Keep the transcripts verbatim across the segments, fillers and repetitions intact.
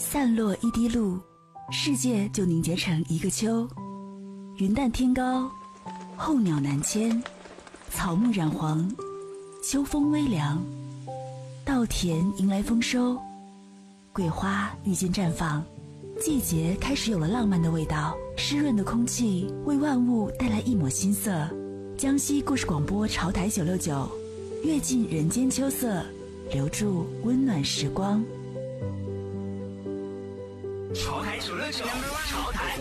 散落一滴露，世界就凝结成一个秋。云淡天高，候鸟南迁，草木染黄，秋风微凉，稻田迎来丰收，桂花遇见绽放，季节开始有了浪漫的味道。湿润的空气为万物带来一抹新色。江西故事广播潮台九六九，阅尽人间秋色，留住温暖时光。 潮台九六九，潮台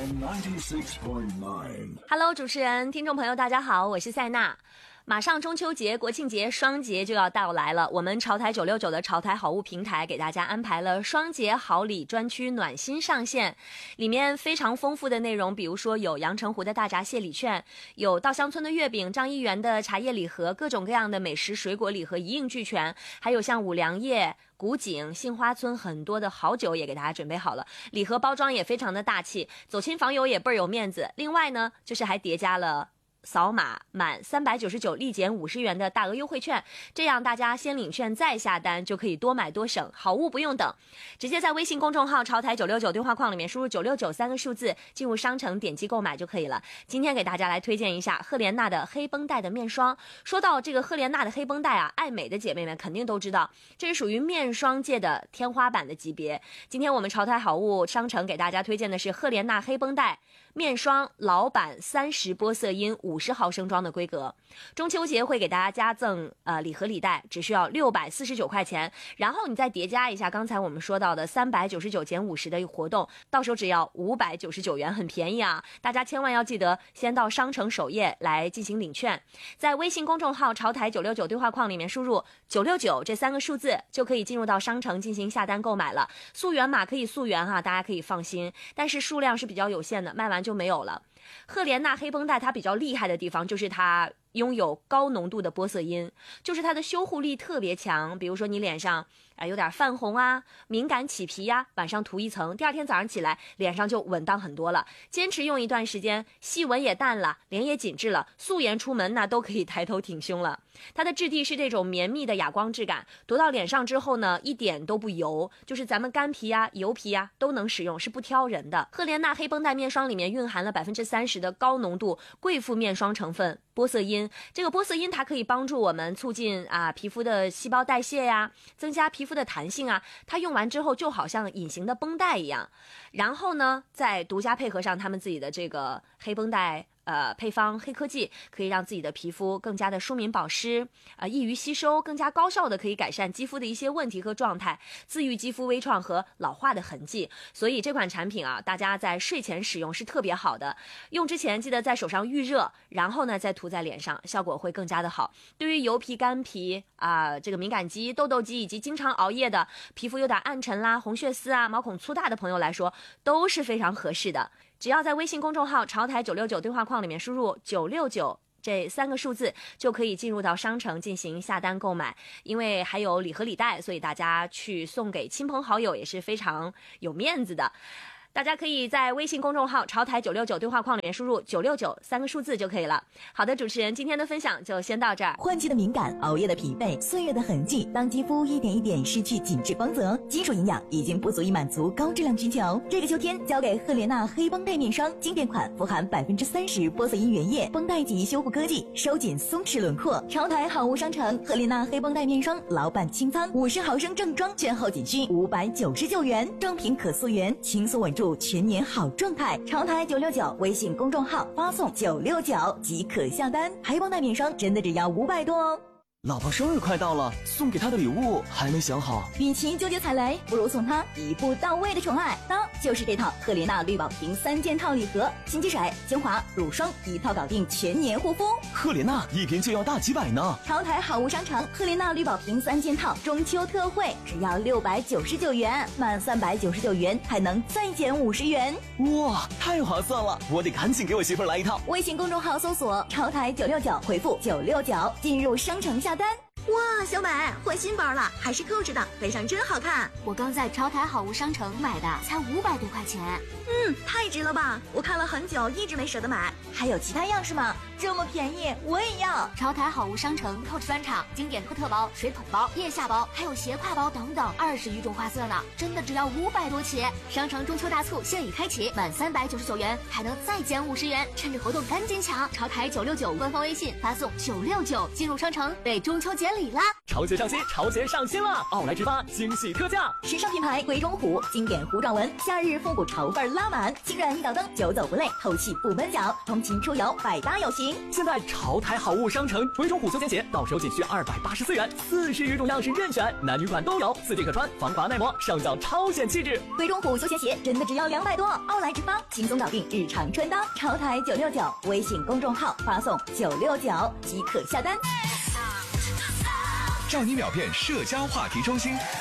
Hello， 主持人、听众朋友，大家好，我是塞娜。马上中秋节、国庆节双节就要到来了，我们潮台九六九的潮台好物平台给大家安排了双节好礼专区暖心上线，里面非常丰富的内容，比如说有阳澄湖的大闸蟹礼券，有稻香村的月饼、张一元的茶叶礼盒，各种各样的美食水果礼盒一应俱全，还有像五粮液、古井、杏花村很多的好酒也给大家准备好了，礼盒包装也非常的大气，走亲访友也倍儿有面子。另外呢，就是还叠加了扫码满三百九十九立减五十元的大额优惠券，这样大家先领券再下单，就可以多买多省，好物不用等，直接在微信公众号潮台九六九对话框里面输入九六九三个数字，进入商城点击购买就可以了。今天给大家来推荐一下赫莲娜的黑绷带的面霜。说到这个赫莲娜的黑绷带啊，爱美的姐妹们肯定都知道，这是属于面霜界的天花板的级别。今天我们潮台好物商城给大家推荐的是赫莲娜黑绷带面霜老版三十波色因五十毫升装的规格。中秋节会给大家加赠呃礼盒礼袋，只需要六百四十九块钱，然后你再叠加一下刚才我们说到的三百九十九减五十的活动，到时候只要五百九十九元，很便宜啊！大家千万要记得先到商城首页来进行领券，在微信公众号潮台九六九对话框里面输入九六九这三个数字，就可以进入到商城进行下单购买了。溯源码可以溯源哈，大家可以放心，但是数量是比较有限的，卖完就没有了。赫莲娜黑绷带它比较厉害的地方就是它拥有高浓度的玻色因，就是它的修护力特别强。比如说你脸上啊有点泛红啊、敏感起皮呀、啊，晚上涂一层，第二天早上起来脸上就稳当很多了。坚持用一段时间，细纹也淡了，脸也紧致了，素颜出门那都可以抬头挺胸了。它的质地是这种绵密的哑光质感，涂到脸上之后呢，一点都不油，就是咱们干皮呀、油皮呀都能使用，是不挑人的。赫莲娜黑绷带面霜里面蕴含了百分之三十的高浓度贵妇面霜成分玻色因，这个玻色因它可以帮助我们促进啊皮肤的细胞代谢呀，增加皮肤的弹性啊，它用完之后就好像隐形的绷带一样。然后呢，再独家配合上他们自己的这个黑绷带呃，配方黑科技，可以让自己的皮肤更加的舒敏保湿，呃，易于吸收，更加高效的可以改善肌肤的一些问题和状态，自愈肌肤微创和老化的痕迹。所以这款产品啊，大家在睡前使用是特别好的。用之前记得在手上预热，然后呢再涂在脸上，效果会更加的好。对于油皮、干皮啊、呃，这个敏感肌、痘痘肌以及经常熬夜的、皮肤有点暗沉啦、红血丝啊、毛孔粗大的朋友来说，都是非常合适的。只要在微信公众号潮台九六九对话框里面输入九六九这三个数字，就可以进入到商城进行下单购买。因为还有礼盒礼袋，所以大家去送给亲朋好友也是非常有面子的。大家可以在微信公众号潮台九六九对话框里面输入九六九三个数字就可以了。好的，主持人今天的分享就先到这儿。 换季的敏感，熬夜的疲惫，岁月的痕迹，当肌肤一点一点失去紧致光泽，基础营养已经不足以满足高质量需求。这个秋天交给赫莲娜黑绷带面霜经典款，富含百分之三十玻色因原液绷带级修护科技，收紧松弛轮廓。潮台好物商城赫莲娜黑绷带面霜老版清仓五十毫升正装，券后仅需五百九十九元，装瓶可溯源，轻松稳住全年好状态。潮台九六九微信公众号发送九六九即可下单，黑绷带面霜真的只要五百多哦。 老婆生日快到了，送给她的礼物还没想好。 与其纠结踩雷，不如送她一步到位的宠爱。当就是这套赫莲娜绿宝瓶三件套礼盒，新肌水、精华、乳霜一套搞定全年护肤。 赫莲娜一瓶就要大几百呢。 潮台好物商城赫莲娜绿宝瓶三件套中秋特惠，只要六百九十九元，满三百九十九元还能再减五十元。 哇，太划算了！我得赶紧给我媳妇儿来一套。 微信公众号搜索潮台九六九，回复九六九进入商城下单。 哇，小美换新包了，还是扣着的，背上真好看。 我刚在潮台好物商城买的，才五百多块钱。 嗯，太值了吧！我看了很久，一直没舍得买。 还有其他样式吗？ 这么便宜，我也要！ 潮台好物商城 Coach 专场经典托特包、水桶包、腋下包，还有斜挎包等等，二十余种花色呢，真的只要五百多起。商城中秋大促现已开启，满三百九十九元还能再减五十元，趁着活动赶紧抢！潮台九六九官方微信发送九六九进入商城，为中秋节礼啦！ 潮鞋上新，潮鞋上新了！奥莱之发惊喜特价， 时尚品牌鬼冢虎经典糊状纹，夏日复古潮范拉满，轻软一脚蹬，久走不累，透气不闷脚，通勤出游百搭有型。 现在潮台好物商城鬼冢虎休闲鞋到手仅需二百八十四元，四十余种样式任选，男女款都有，四季可穿，防滑耐磨，上脚超显气质。 鬼冢虎休闲鞋真的只要两百多，奥莱之发轻松搞定日常穿搭。潮台九六九微信公众号发送九六九即可下单。 照你秒变社交话题中心。